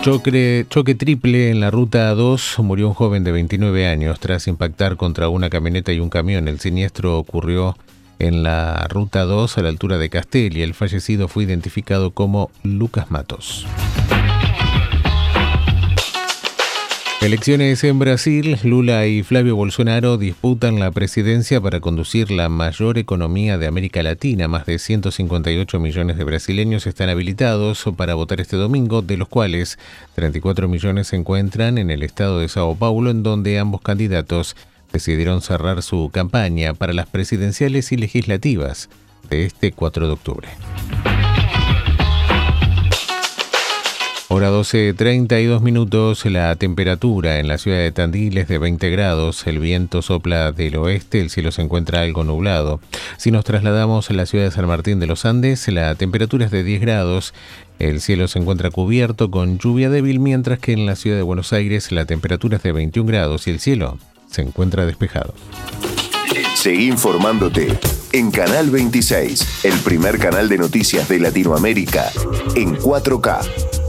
Choque triple en la ruta 2, murió un joven de 29 años tras impactar contra una camioneta y un camión. El siniestro ocurrió en la ruta 2 a la altura de Castelli. El fallecido fue identificado como Lucas Matos. Elecciones en Brasil. Lula y Flavio Bolsonaro disputan la presidencia para conducir la mayor economía de América Latina. Más de 158 millones de brasileños están habilitados para votar este domingo, de los cuales 34 millones se encuentran en el estado de Sao Paulo, en donde ambos candidatos decidieron cerrar su campaña para las presidenciales y legislativas de este 4 de octubre. Hora 12:32, la temperatura en la ciudad de Tandil es de 20 grados, el viento sopla del oeste, el cielo se encuentra algo nublado. Si nos trasladamos a la ciudad de San Martín de los Andes, la temperatura es de 10 grados, el cielo se encuentra cubierto con lluvia débil, mientras que en la ciudad de Buenos Aires la temperatura es de 21 grados y el cielo se encuentra despejado. Seguí informándote en Canal 26, el primer canal de noticias de Latinoamérica en 4K.